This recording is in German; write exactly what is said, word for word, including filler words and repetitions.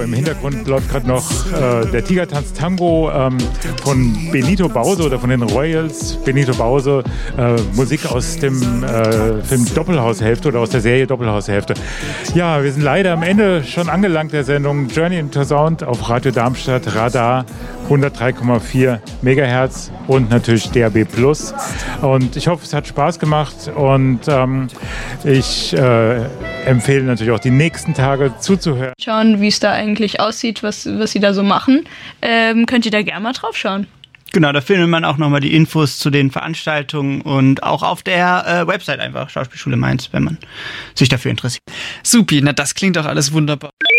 im Hintergrund läuft gerade noch äh, der Tigertanz Tango ähm, von Benito Bause oder von den Royals. Benito Bause, äh, Musik aus dem äh, Film Doppelhaushälfte oder aus der Serie Doppelhaushälfte. Ja, wir sind leider am Ende schon angelangt der Sendung Journey into Sound auf Radio Darmstadt, Radar hundertdrei Komma vier Megahertz und natürlich D A B Plus. Und ich hoffe, es hat Spaß gemacht und ähm, ich äh, empfehle natürlich auch die nächsten Tage zuzuhören. Schauen, wie es da eigentlich aussieht, was, was sie da so machen. Ähm, könnt ihr da gerne mal drauf schauen. Genau, da findet man auch nochmal die Infos zu den Veranstaltungen und auch auf der äh, Website einfach, Schauspielschule Mainz, wenn man sich dafür interessiert. Supi, na das klingt doch alles wunderbar.